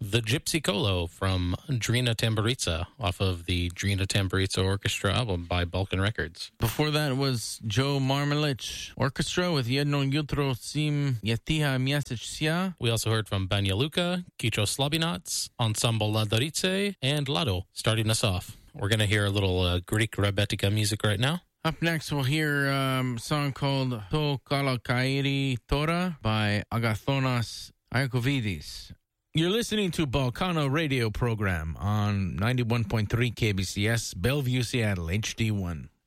The Gypsy Colo from Drina Tamburica off of the Drina Tamburica Orchestra album by Balkan Records. Before that was Joe Marmelich Orchestra with Jedno jutro sim Yetiha Miasich. We also heard from Banja Luka, Kicho Slabinac, Ensemble Ladarice, and Lado starting us off. We're going to hear a little Greek Rebetika music right now. Up next, we'll hear a song called To Kalakairi Tora by Agathonas Iakovidis. You're listening to Balkano radio program on 91.3 KBCS, Bellevue, Seattle, HD1.